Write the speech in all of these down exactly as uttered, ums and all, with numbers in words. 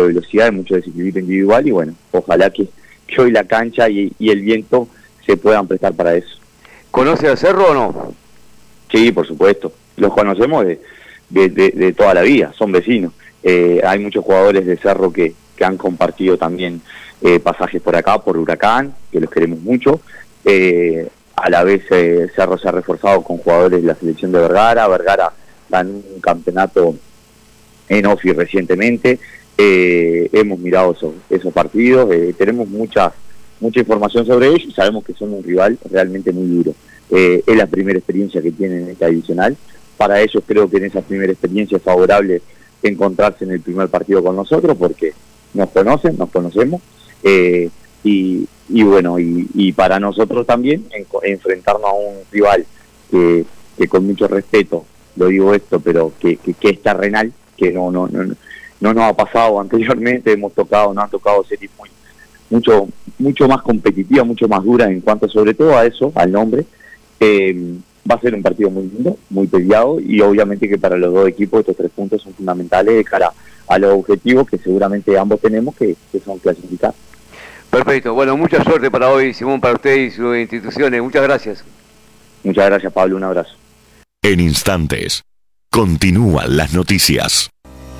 de velocidad, mucho desequilibrio individual, y bueno, ojalá que, que hoy la cancha y, y el viento se puedan prestar para eso. ¿Conoce a Cerro o no? Sí, por supuesto, los conocemos de, de, de, de toda la vida, son vecinos. Eh, hay muchos jugadores de Cerro que, que han compartido también eh, pasajes por acá, por Huracán, que los queremos mucho. Eh, a la vez eh, Cerro se ha reforzado con jugadores de la selección de Vergara. Vergara ganó un campeonato en Ofi recientemente. Eh, hemos mirado esos, esos partidos, eh, tenemos mucha, mucha información sobre ellos y sabemos que son un rival realmente muy duro. Eh, es la primera experiencia que tienen en esta divisional. Para ellos creo que en esa primera experiencia es favorable encontrarse en el primer partido con nosotros porque nos conocen, nos conocemos, eh, y, y bueno, y, y para nosotros también en, enfrentarnos a un rival que, que con mucho respeto, lo digo esto, pero que, que, que es terrenal, que no, no, no, no nos ha pasado anteriormente, hemos tocado, nos han tocado series muy, mucho, mucho más competitivas, mucho más duras en cuanto sobre todo a eso, al nombre. Eh, va a ser un partido muy lindo, muy peleado, y obviamente que para los dos equipos estos tres puntos son fundamentales de cara a los objetivos que seguramente ambos tenemos, que, que son clasificar. Perfecto, bueno, mucha suerte para hoy, Simón, para usted y sus instituciones. Muchas gracias. Muchas gracias, Pablo, un abrazo. En instantes, continúan las noticias.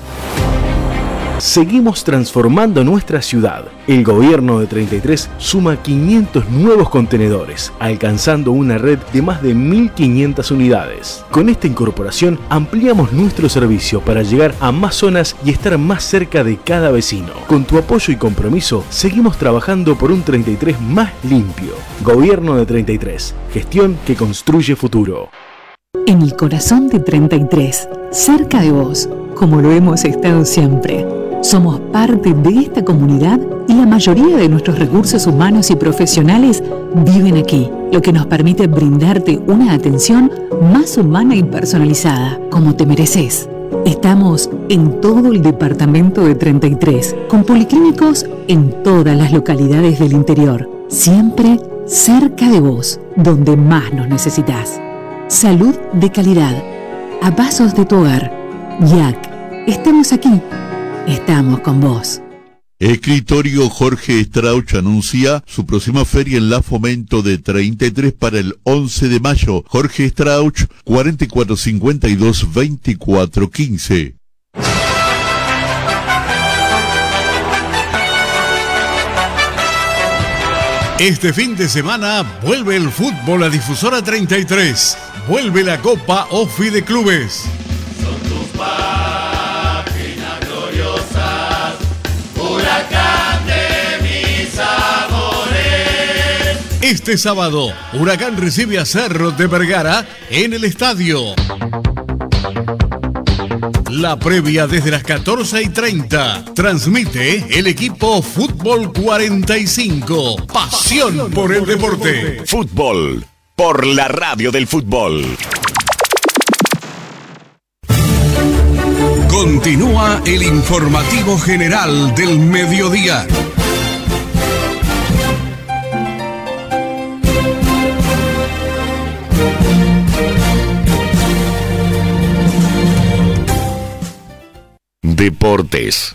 Seguimos transformando nuestra ciudad. El gobierno de treinta y tres suma quinientos nuevos contenedores, alcanzando una red de más de mil quinientas unidades. Con esta incorporación ampliamos nuestro servicio para llegar a más zonas y estar más cerca de cada vecino. Con tu apoyo y compromiso, seguimos trabajando por un treinta y tres más limpio. Gobierno de treinta y tres, gestión que construye futuro. En el corazón de treinta y tres, cerca de vos, como lo hemos estado siempre. Somos parte de esta comunidad y la mayoría de nuestros recursos humanos y profesionales viven aquí, lo que nos permite brindarte una atención más humana y personalizada, como te mereces. Estamos en todo el departamento de treinta y tres, con policlínicos en todas las localidades del interior, siempre cerca de vos, donde más nos necesitas. Salud de calidad, a pasos de tu hogar. Y A C, estamos aquí. Estamos con vos. Escritorio Jorge Strauch anuncia su próxima feria en la Fomento de treinta y tres para el once de mayo. Jorge Strauch, cuarenta y cuatro cincuenta y dos, veinticuatro quince. Este fin de semana vuelve el fútbol a Difusora treinta y tres. Vuelve la Copa Ofi de Clubes. Son tus páginas gloriosas, Huracán de mis amores. Este sábado, Huracán recibe a Cerro de Vergara en el estadio. La previa desde las catorce y treinta. Transmite el equipo Fútbol cuarenta y cinco. Pasión por el deporte. Fútbol por la radio del fútbol. Continúa el informativo general del mediodía. Deportes.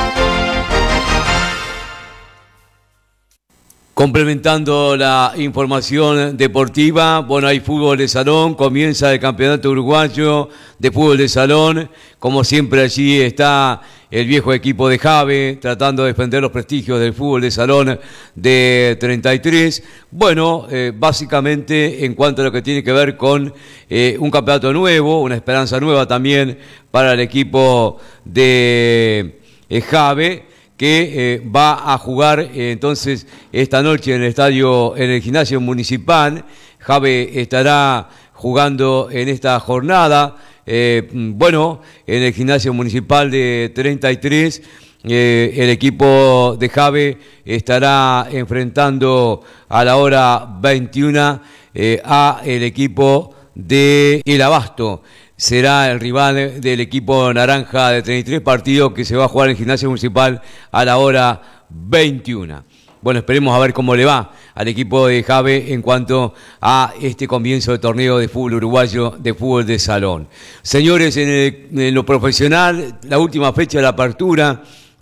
Complementando la información deportiva, bueno, hay fútbol de salón, comienza el campeonato uruguayo de fútbol de salón, como siempre allí está el viejo equipo de Jave, tratando de defender los prestigios del fútbol de salón de treinta y tres. Bueno, eh, básicamente en cuanto a lo que tiene que ver con eh, un campeonato nuevo, una esperanza nueva también para el equipo de eh, Jave, que eh, va a jugar eh, entonces esta noche en el estadio, en el gimnasio municipal. Jave estará jugando en esta jornada, eh, bueno, en el gimnasio municipal de treinta y tres. Eh, el equipo de Jave estará enfrentando a la hora veintiuna eh, a el equipo de El Abasto. Será el rival del equipo naranja de treinta y tres, partido que se va a jugar en el gimnasio municipal a la hora veintiuna. Bueno, esperemos a ver cómo le va al equipo de Jave en cuanto a este comienzo de torneo de fútbol uruguayo, de fútbol de salón. Señores, en, el, en lo profesional, la última fecha de la apertura,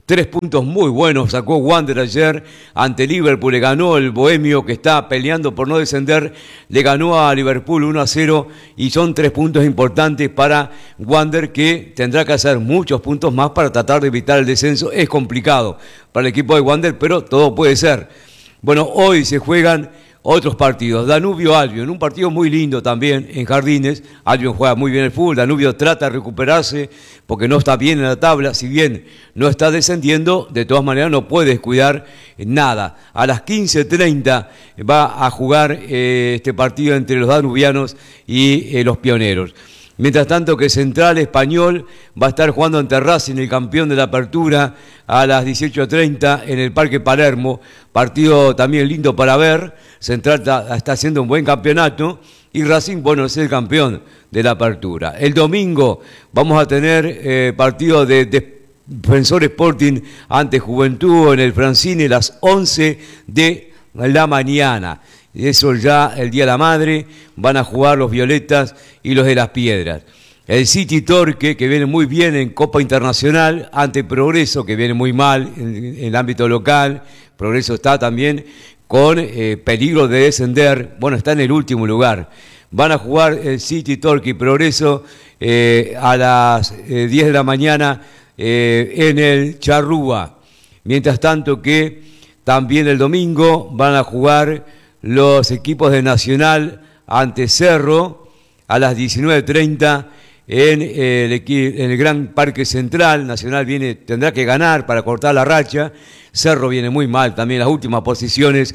Tres puntos muy buenos sacó Wander ayer ante Liverpool, le ganó el Bohemio que está peleando por no descender, le ganó a Liverpool uno a cero y son tres puntos importantes para Wander, que tendrá que hacer muchos puntos más para tratar de evitar el descenso. Es complicado para el equipo de Wander, pero todo puede ser. Bueno, hoy se juegan otros partidos. Danubio-Albion, un partido muy lindo también en Jardines. Albion juega muy bien el fútbol, Danubio trata de recuperarse porque no está bien en la tabla, si bien no está descendiendo, de todas maneras no puede descuidar nada. A las quince treinta va a jugar eh, este partido entre los danubianos y eh, los pioneros. Mientras tanto que Central Español va a estar jugando ante Racing, el campeón de la apertura, a las dieciocho treinta en el Parque Palermo. Partido también lindo para ver. Central está, está haciendo un buen campeonato y Racing, bueno, es el campeón de la apertura. El domingo vamos a tener eh, partido de, de Defensor Sporting ante Juventud en el Francine a las once de la mañana. Eso ya el Día de la Madre, van a jugar los Violetas y los de las Piedras. El City Torque, que viene muy bien en Copa Internacional, ante Progreso, que viene muy mal en, en el ámbito local. Progreso está también con eh, peligro de descender, bueno, está en el último lugar. Van a jugar el City Torque y Progreso eh, a las eh, diez de la mañana eh, en el Charrúa. Mientras tanto que también el domingo van a jugar los equipos de Nacional ante Cerro a las diecinueve treinta en el, en el Gran Parque Central. Nacional viene, tendrá que ganar para cortar la racha. Cerro viene muy mal también en las últimas posiciones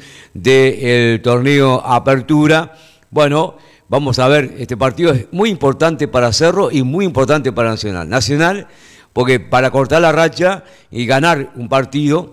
del torneo Apertura. Bueno, vamos a ver, este partido es muy importante para Cerro y muy importante para Nacional. Nacional, porque para cortar la racha y ganar un partido,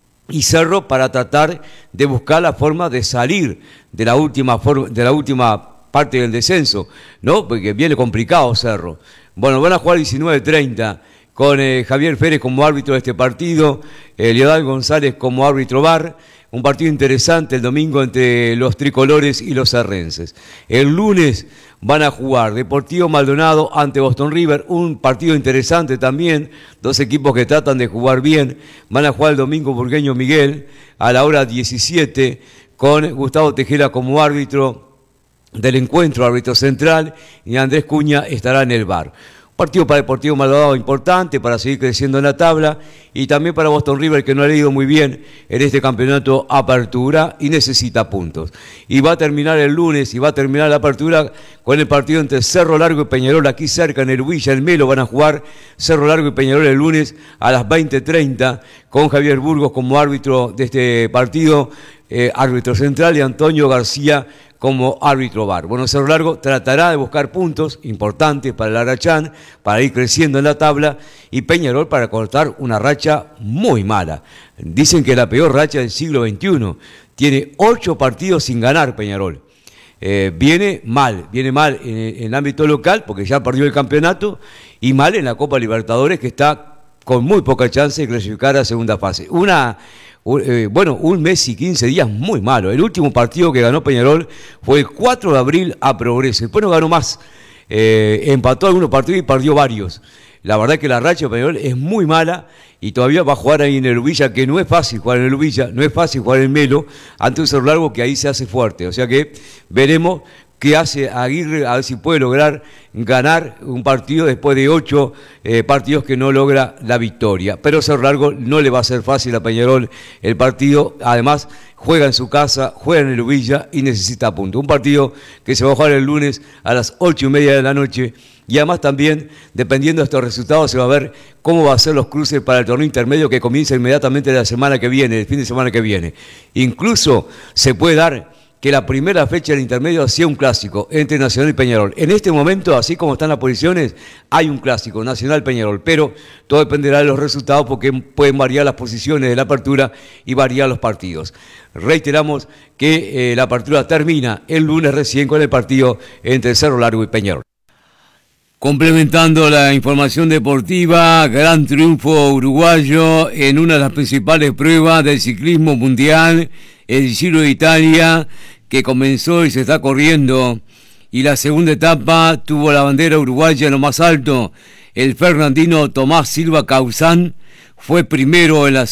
y Cerro para tratar de buscar la forma de salir de la última forma, de la última parte del descenso, ¿no? Porque viene complicado Cerro. Bueno, van a jugar diecinueve treinta con eh, Javier Pérez como árbitro de este partido, eh, Leodal González como árbitro V A R. Un partido interesante el domingo entre los tricolores y los serrenses. El lunes van a jugar Deportivo Maldonado ante Boston River, un partido interesante también, dos equipos que tratan de jugar bien. Van a jugar el domingo Burgueño Miguel a la hora diecisiete con Gustavo Tejera como árbitro del encuentro, árbitro central, y Andrés Cuña estará en el V A R. Partido para Deportivo Maldonado importante para seguir creciendo en la tabla y también para Boston River, que no ha ido muy bien en este campeonato Apertura y necesita puntos. Y va a terminar el lunes y va a terminar la Apertura con el partido entre Cerro Largo y Peñarol, aquí cerca en el Villa, en Melo. Van a jugar Cerro Largo y Peñarol el lunes a las veinte treinta con Javier Burgos como árbitro de este partido, eh, árbitro central, y Antonio García como árbitro V A R. Bueno, Cerro Largo tratará de buscar puntos importantes para el Arachán, para ir creciendo en la tabla, y Peñarol para cortar una racha muy mala. Dicen que es la peor racha del siglo veintiuno. Tiene ocho partidos sin ganar Peñarol. Eh, viene mal, viene mal en, en el ámbito local, porque ya perdió el campeonato, y mal en la Copa Libertadores, que está con muy poca chance de clasificar a segunda fase. Una... Eh, bueno, un mes y quince días muy malo. El último partido que ganó Peñarol fue el cuatro de abril a Progreso. Después no ganó más. Eh, empató algunos partidos y perdió varios. La verdad es que la racha de Peñarol es muy mala y todavía va a jugar ahí en el Ubilla, que no es fácil jugar en el Ubilla, no es fácil jugar en Melo, ante un Cerro Largo que ahí se hace fuerte. O sea que veremos qué hace Aguirre, a ver si puede lograr ganar un partido después de ocho eh, partidos que no logra la victoria. Pero Cerro Largo no le va a ser fácil a Peñarol el partido. Además, juega en su casa, juega en el Ubilla y necesita puntos. Un partido que se va a jugar el lunes a las ocho y media de la noche. Y además también, dependiendo de estos resultados, se va a ver cómo va a ser los cruces para el torneo intermedio que comienza inmediatamente la semana que viene, el fin de semana que viene. Incluso se puede dar que la primera fecha del intermedio sea un clásico entre Nacional y Peñarol. En este momento, así como están las posiciones, hay un clásico, Nacional-Peñarol, pero todo dependerá de los resultados porque pueden variar las posiciones de la apertura y variar los partidos. Reiteramos que eh, la apertura termina el lunes recién con el partido entre Cerro Largo y Peñarol. Complementando la información deportiva, gran triunfo uruguayo en una de las principales pruebas del ciclismo mundial, el Giro de Italia, que comenzó y se está corriendo, y la segunda etapa tuvo la bandera uruguaya en lo más alto. El fernandino Tomás Silva Causán fue primero en la